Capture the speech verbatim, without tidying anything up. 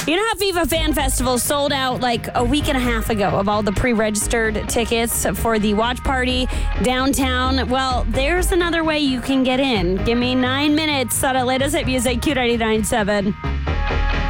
You know how FIFA Fan Festival sold out like a week and a half ago of all the pre-registered tickets for the watch party downtown? Well, there's another way you can get in. Give me nine minutes on Atlanta's Hit Music Q ninety-nine point seven.